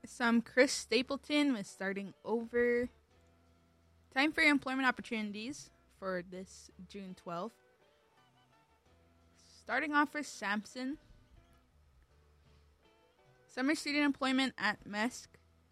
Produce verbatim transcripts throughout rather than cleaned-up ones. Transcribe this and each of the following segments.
some Chris Stapleton with Starting Over. Time for employment opportunities for this June twelfth. Starting off for Samson. Summer student employment at M E S C.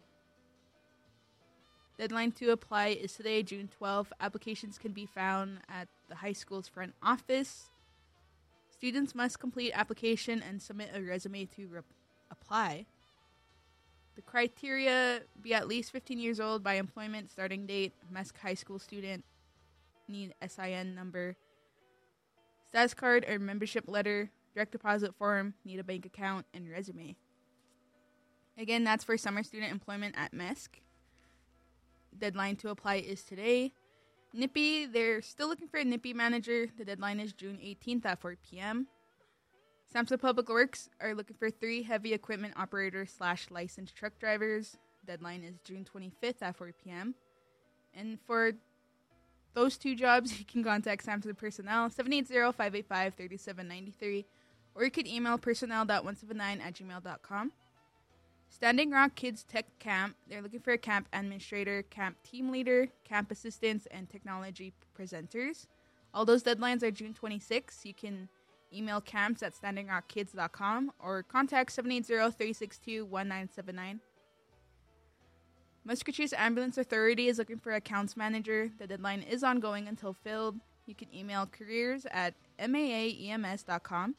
Deadline to apply is today, June twelfth. Applications can be found at the high school's front office. Students must complete application and submit a resume to re- apply. The criteria: be at least fifteen years old by employment starting date. M E S C high school student need S I N number, status card or membership letter, direct deposit form, need a bank account, and resume. Again, that's for summer student employment at M E S C. Deadline to apply is today. N I P I, they're still looking for a N I P I manager. The deadline is June eighteenth at four p.m. Samson Public Works are looking for three heavy equipment operators slash licensed truck drivers. Deadline is June twenty-fifth at four p.m. And for those two jobs, you can contact Samson Personnel, seven eight zero, five eight five, three seven nine three, or you could email personnel dot one seven nine at gmail dot com. Standing Rock Kids Tech Camp, they're looking for a camp administrator, camp team leader, camp assistants, and technology presenters. All those deadlines are June twenty-sixth. You can email camps at standing rock kids dot com or contact seven eight zero, three six two, one nine seven nine. Muscatine Ambulance Authority is looking for accounts manager. The deadline is ongoing until filled. You can email careers at m a a e m s dot com.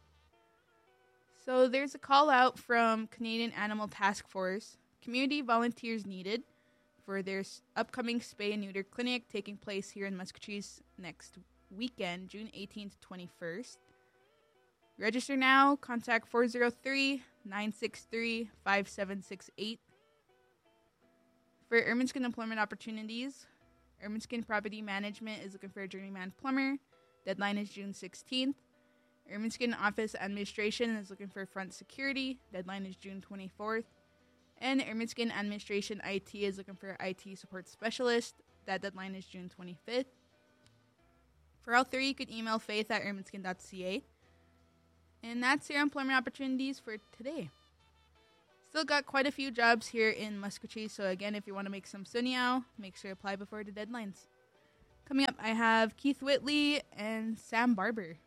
So there's a call out from Canadian Animal Task Force. Community volunteers needed for their upcoming spay and neuter clinic taking place here in Muscatine next weekend, June eighteenth to twenty-first. Register now. Contact four zero three, nine six three, five seven six eight. For Ermineskin Employment Opportunities, Ermineskin Property Management is looking for a journeyman plumber. Deadline is June sixteenth. Ermineskin Office Administration is looking for front security. Deadline is June twenty-fourth. And Ermineskin Administration I T is looking for I T support specialist. That deadline is June twenty-fifth. For all three, you could email faith at ermineskin dot c a. And that's your employment opportunities for today. Still got quite a few jobs here in Muscatine, so again, if you want to make some sunyao, make sure to apply before the deadlines. Coming up, I have Keith Whitley and Sam Barber.